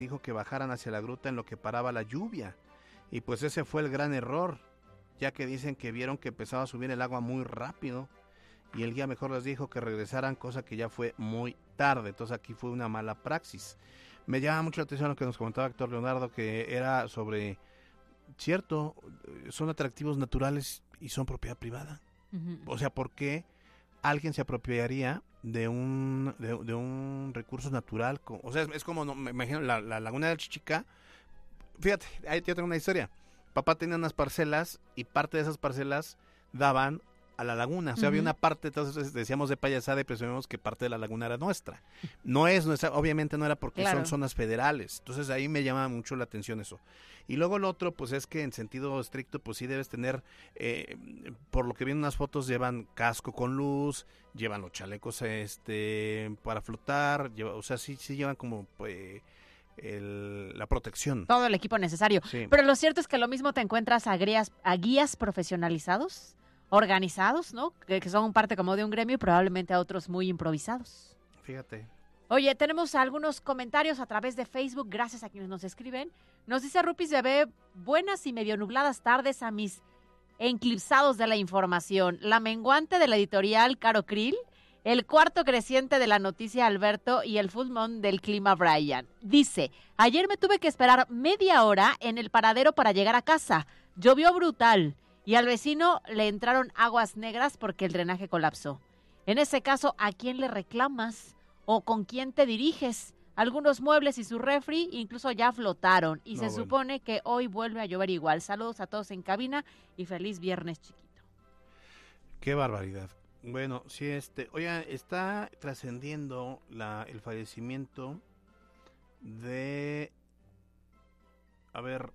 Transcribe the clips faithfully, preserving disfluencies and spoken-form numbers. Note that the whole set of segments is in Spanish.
dijo que bajaran hacia la gruta en lo que paraba la lluvia. Y pues ese fue el gran error, ya que dicen que vieron que empezaba a subir el agua muy rápido y el guía mejor les dijo que regresaran, cosa que ya fue muy tarde. Entonces aquí fue una mala praxis. Me llama mucho la atención lo que nos comentaba Héctor Leonardo, que era sobre, cierto, son atractivos naturales y son propiedad privada. Uh-huh. O sea, ¿por qué alguien se apropiaría de un de, de un recurso natural? O sea, es, es como, no, me imagino, la, la laguna del Chichica. Fíjate, ahí yo tengo una historia. Papá tenía unas parcelas y parte de esas parcelas daban a la laguna. O sea, uh-huh. había una parte, entonces decíamos de payasada y presumimos que parte de la laguna era nuestra. No es nuestra, obviamente no era porque claro. son zonas federales. Entonces ahí me llama mucho la atención eso. Y luego el otro, pues es que en sentido estricto, pues sí debes tener, eh, por lo que vienen unas fotos, llevan casco con luz, llevan los chalecos este para flotar, lleva, o sea, sí, sí llevan como... pues, El, la protección. Todo el equipo necesario. Sí. Pero lo cierto es que lo mismo te encuentras a guías, a guías profesionalizados, organizados, ¿no? Que, que son parte como de un gremio y probablemente a otros muy improvisados. Fíjate. Oye, tenemos algunos comentarios a través de Facebook, gracias a quienes nos escriben. Nos dice Rupis Bebé, buenas y medio nubladas tardes a mis eclipsados de la información. La menguante de la editorial Caro Krill, el cuarto creciente de la noticia Alberto y el full moon del clima Brian. Dice, ayer me tuve que esperar media hora en el paradero para llegar a casa. Llovió brutal y al vecino le entraron aguas negras porque el drenaje colapsó. En ese caso, ¿a quién le reclamas o con quién te diriges? Algunos muebles y su refri incluso ya flotaron y no, se bueno. supone que hoy vuelve a llover igual. Saludos a todos en cabina y feliz viernes chiquito. Qué barbaridad. Bueno, sí, este, oiga, está trascendiendo la el fallecimiento de, a ver,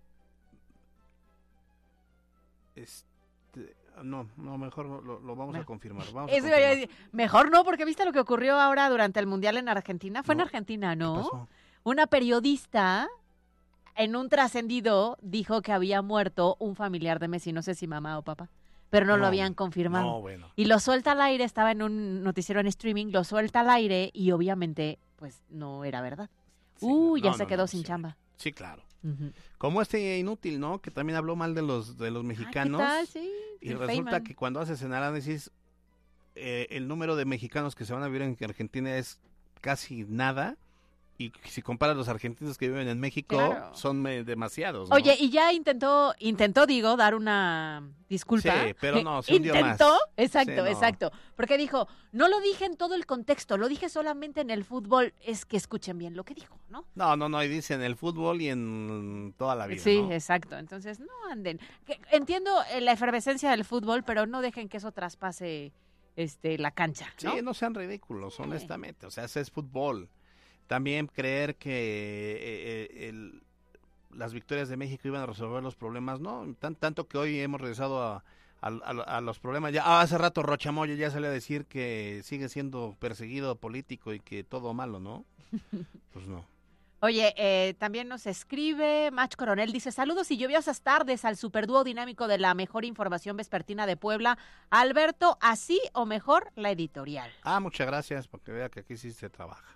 este, no, no, mejor lo, lo vamos no. a confirmar. Vamos a confirmar. Mejor no, porque viste lo que ocurrió ahora durante el Mundial en Argentina. Fue no. en Argentina, ¿no? ¿Qué pasó? Una periodista en un trascendido dijo que había muerto un familiar de Messi, no sé si mamá o papá. Pero no, no lo habían confirmado. No, bueno. Y lo suelta al aire, estaba en un noticiero en streaming, lo suelta al aire y obviamente, pues, no era verdad. Sí, uh, no, ya no, se no, quedó no, sin sí. chamba. Sí, claro. Uh-huh. Como este inútil, ¿no? Que también habló mal de los de los mexicanos. Ah, ¿qué tal? Sí. Y resulta Feynman. Que cuando haces el análisis, eh, el número de mexicanos que se van a vivir en Argentina es casi nada. Y si comparas los argentinos que viven en México, claro. son eh, demasiados, ¿no? Oye, y ya intentó, intentó, digo, dar una disculpa. Sí, pero no, se hundió más. ¿Intentó? Exacto, sí, no. exacto. Porque dijo, no lo dije en todo el contexto, lo dije solamente en el fútbol. Es que escuchen bien lo que dijo, ¿no? No, no, no, y dice en el fútbol y en toda la vida, Sí, ¿no? exacto. Entonces, no anden. Entiendo la efervescencia del fútbol, pero no dejen que eso traspase este, la cancha, ¿no? Sí, no sean ridículos, sí. honestamente. O sea, ese es fútbol. También creer que eh, el, las victorias de México iban a resolver los problemas, no, tan, tanto que hoy hemos regresado a, a, a, a los problemas. Ya ah, hace rato Rocha Moya ya salió a decir que sigue siendo perseguido político y que todo malo, ¿no? Pues no. Oye, eh, también nos escribe Mach Coronel, dice, saludos y lluviosas tardes al superdúo dinámico de la mejor información vespertina de Puebla. Alberto, así o mejor la editorial. Ah, muchas gracias, porque vea que aquí sí se trabaja.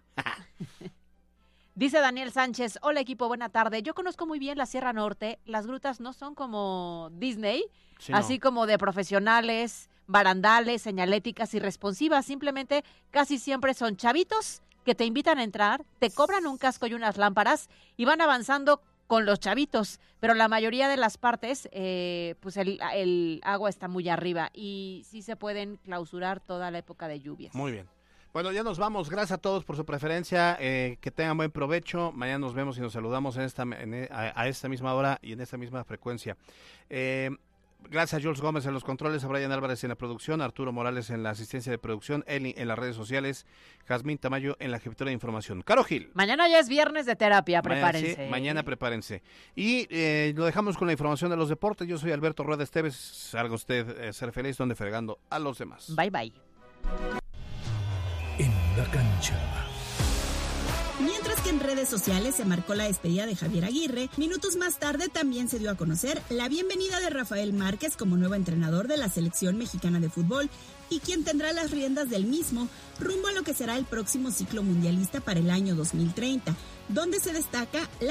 Dice Daniel Sánchez, hola equipo, buena tarde. Yo conozco muy bien la Sierra Norte, las grutas no son como Disney, sí, así no. como de profesionales, barandales, señaléticas y responsivas, simplemente casi siempre son chavitos que te invitan a entrar, te cobran un casco y unas lámparas y van avanzando con los chavitos, pero la mayoría de las partes, eh, pues el, el agua está muy arriba y sí se pueden clausurar toda la época de lluvias. Muy bien. Bueno, ya nos vamos. Gracias a todos por su preferencia. Eh, que tengan buen provecho. Mañana nos vemos y nos saludamos en esta, en, a, a esta misma hora y en esta misma frecuencia. Eh, gracias a Jules Gómez en los controles, a Brian Álvarez en la producción, a Arturo Morales en la asistencia de producción, Eli en las redes sociales, Jazmín Tamayo en la jefatura de información. Caro Gil. Mañana ya es viernes de terapia, prepárense. Mañana, sí, mañana prepárense. Y eh, lo dejamos con la información de los deportes. Yo soy Alberto Rueda Esteves. Salga usted eh, ser feliz donde fregando a los demás. Bye, bye. En la cancha. Mientras que en redes sociales se marcó la despedida de Javier Aguirre, minutos más tarde también se dio a conocer la bienvenida de Rafael Márquez como nuevo entrenador de la selección mexicana de fútbol y quien tendrá las riendas del mismo rumbo a lo que será el próximo ciclo mundialista para el año dos mil treinta, donde se destaca la